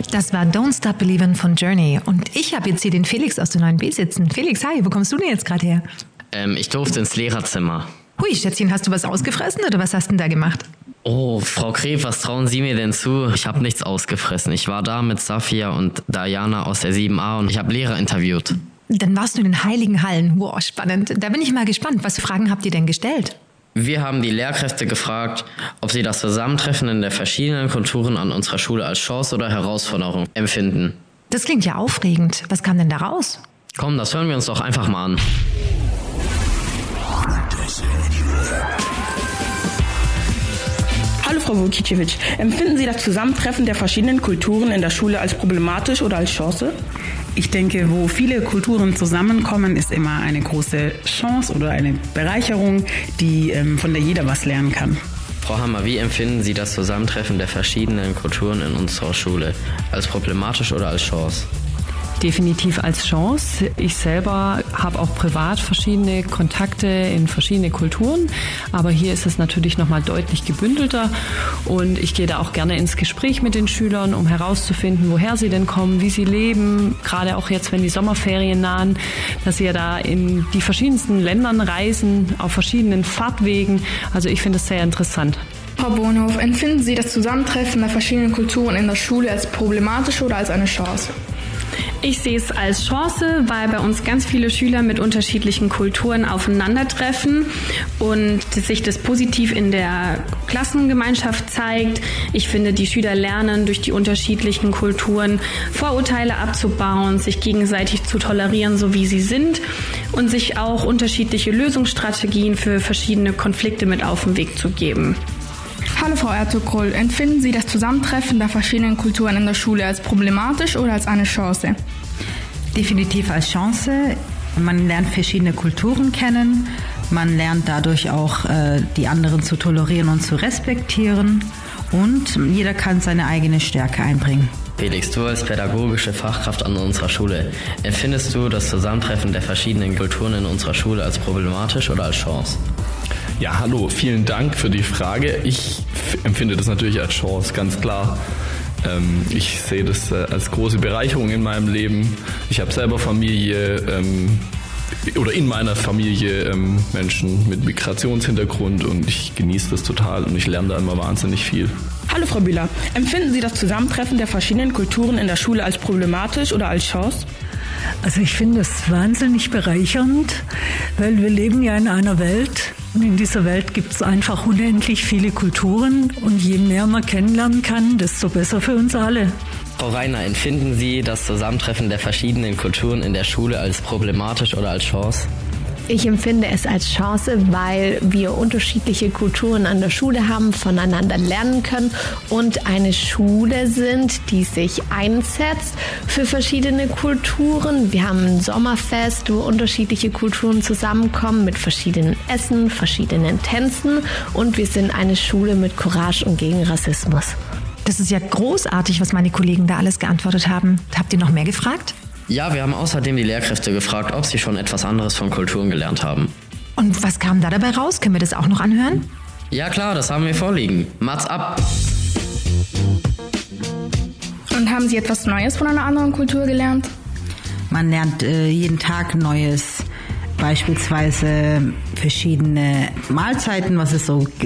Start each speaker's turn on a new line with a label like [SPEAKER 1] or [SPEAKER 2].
[SPEAKER 1] Das war Don't Stop Believin' von Journey. Und ich habe jetzt hier den Felix aus der 9b sitzen. Felix, hi, wo kommst du denn jetzt gerade her?
[SPEAKER 2] Ich durfte ins Lehrerzimmer.
[SPEAKER 1] Hui, Schätzchen, hast du was ausgefressen oder was hast du denn da gemacht?
[SPEAKER 2] Oh, Frau Kref, was trauen Sie mir denn zu? Ich habe nichts ausgefressen. Ich war da mit Safia und Diana aus der 7a und ich habe Lehrer interviewt.
[SPEAKER 1] Dann warst du in den heiligen Hallen. Wow, spannend. Da bin ich mal gespannt. Was für Fragen habt ihr denn gestellt?
[SPEAKER 2] Wir haben die Lehrkräfte gefragt, ob sie das Zusammentreffen in der verschiedenen Kulturen an unserer Schule als Chance oder Herausforderung empfinden.
[SPEAKER 1] Das klingt ja aufregend. Was kam denn da raus?
[SPEAKER 2] Komm, das hören wir uns doch einfach mal an.
[SPEAKER 3] Hallo Frau Vukicevic, empfinden Sie das Zusammentreffen der verschiedenen Kulturen in der Schule als problematisch oder als Chance?
[SPEAKER 4] Ich denke, wo viele Kulturen zusammenkommen, ist immer eine große Chance oder eine Bereicherung, von der jeder was lernen kann.
[SPEAKER 2] Frau Hammer, wie empfinden Sie das Zusammentreffen der verschiedenen Kulturen in unserer Schule? Als problematisch oder als Chance?
[SPEAKER 5] Definitiv als Chance. Ich selber habe auch privat verschiedene Kontakte in verschiedene Kulturen, aber hier ist es natürlich nochmal deutlich gebündelter und ich gehe da auch gerne ins Gespräch mit den Schülern, um herauszufinden, woher sie denn kommen, wie sie leben, gerade auch jetzt, wenn die Sommerferien nahen, dass sie ja da in die verschiedensten Ländern reisen, auf verschiedenen Fahrtwegen. Also ich finde es sehr interessant.
[SPEAKER 6] Frau Bonhoff, empfinden Sie das Zusammentreffen der verschiedenen Kulturen in der Schule als problematisch oder als eine Chance?
[SPEAKER 7] Ich sehe es als Chance, weil bei uns ganz viele Schüler mit unterschiedlichen Kulturen aufeinandertreffen und sich das positiv in der Klassengemeinschaft zeigt. Ich finde, die Schüler lernen durch die unterschiedlichen Kulturen Vorurteile abzubauen, sich gegenseitig zu tolerieren, so wie sie sind und sich auch unterschiedliche Lösungsstrategien für verschiedene Konflikte mit auf den Weg zu geben.
[SPEAKER 6] Hallo Frau Ertugrul, empfinden Sie das Zusammentreffen der verschiedenen Kulturen in der Schule als problematisch oder als eine Chance?
[SPEAKER 8] Definitiv als Chance. Man lernt verschiedene Kulturen kennen. Man lernt dadurch auch, die anderen zu tolerieren und zu respektieren. Und jeder kann seine eigene Stärke einbringen.
[SPEAKER 2] Felix, du als pädagogische Fachkraft an unserer Schule, empfindest du das Zusammentreffen der verschiedenen Kulturen in unserer Schule als problematisch oder als Chance?
[SPEAKER 9] Ja, hallo, vielen Dank für die Frage. Ich empfinde das natürlich als Chance, ganz klar. Ich sehe das als große Bereicherung in meinem Leben. Ich habe selber Familie oder in meiner Familie Menschen mit Migrationshintergrund und ich genieße das total und ich lerne da immer wahnsinnig viel.
[SPEAKER 3] Hallo Frau Bühler, empfinden Sie das Zusammentreffen der verschiedenen Kulturen in der Schule als problematisch oder als Chance?
[SPEAKER 10] Also ich finde es wahnsinnig bereichernd, weil wir leben ja in einer Welt und in dieser Welt gibt es einfach unendlich viele Kulturen und je mehr man kennenlernen kann, desto besser für uns alle.
[SPEAKER 2] Frau Reiner, empfinden Sie das Zusammentreffen der verschiedenen Kulturen in der Schule als problematisch oder als Chance?
[SPEAKER 11] Ich empfinde es als Chance, weil wir unterschiedliche Kulturen an der Schule haben, voneinander lernen können und eine Schule sind, die sich einsetzt für verschiedene Kulturen. Wir haben ein Sommerfest, wo unterschiedliche Kulturen zusammenkommen mit verschiedenen Essen, verschiedenen Tänzen und wir sind eine Schule mit Courage und gegen Rassismus.
[SPEAKER 1] Das ist ja großartig, was meine Kollegen da alles geantwortet haben. Habt ihr noch mehr gefragt?
[SPEAKER 2] Ja, wir haben außerdem die Lehrkräfte gefragt, ob sie schon etwas anderes von Kulturen gelernt haben.
[SPEAKER 1] Und was kam da dabei raus? Können wir das auch noch anhören?
[SPEAKER 2] Ja klar, das haben wir vorliegen. Mats ab!
[SPEAKER 6] Und haben Sie etwas Neues von einer anderen Kultur gelernt?
[SPEAKER 8] Man lernt jeden Tag Neues, beispielsweise verschiedene Mahlzeiten, was es so